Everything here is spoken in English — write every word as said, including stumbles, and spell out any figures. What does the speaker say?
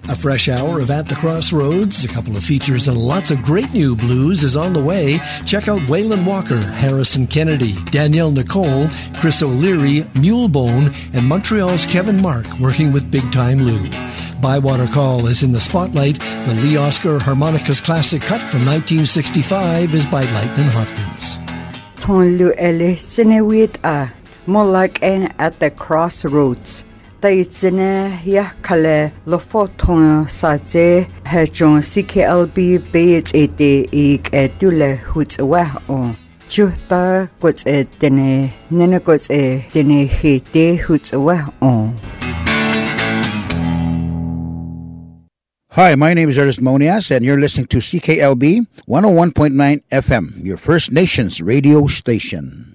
A fresh hour of At the Crossroads, a couple of features, and lots of great new blues is on the way. Check out Waylon Walker, Harrison Kennedy, Danielle Nicole, Chris O'Leary, Mulebone, and Montreal's Kevin Mark working with Big Time Lou. Bywater Call is in the spotlight. The Lee Oscar Harmonicas classic cut from nineteen sixty-five is by Lightnin' Hopkins. Ton Lou Ellie Sinewit a Molak At the Crossroads. Taitsine ya kale lo foton saje hejon C K L B bits ete ik etule huts wa on chuta kots etene nene kots etene hete huts wa on. Hi, my name is Ernest Monias, and you're listening to C K L B one oh one point nine F M, your First Nations radio station.